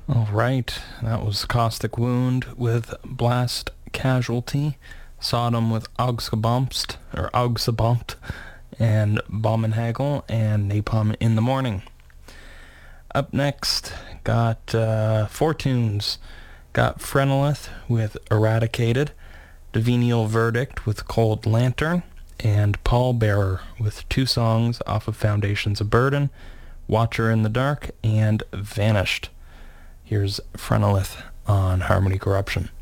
All right, that was Caustic Wound with Blast Casualty, Sodom with Augsgebomst, and Bommenhagel, and Napalm in the Morning. Up next, got four tunes. Got Frenolith with Eradicated, Divenial Verdict with Cold Lantern, and Paul Bearer with two songs off of Foundations of Burden, Watcher in the Dark, and Vanished. Here's Frenolith on Harmony Corruption.